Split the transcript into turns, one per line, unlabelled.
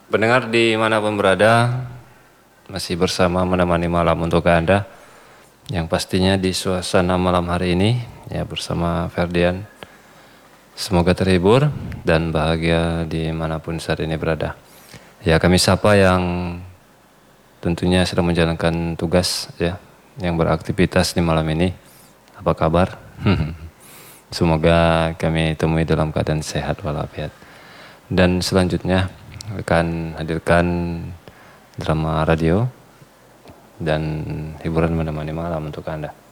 Pendengar dimanapun berada, masih bersama menemani malam untuk Anda, yang pastinya di suasana malam hari ini, ya bersama Ferdian. Semoga terhibur dan bahagia dimanapun saat ini berada. Ya, kami sapa yang tentunya sedang menjalankan tugas, ya, yang beraktivitas di malam ini. Apa kabar? Semoga kami temui dalam keadaan sehat walafiat. Dan selanjutnya akan hadirkan drama radio dan hiburan menemani malam untuk Anda.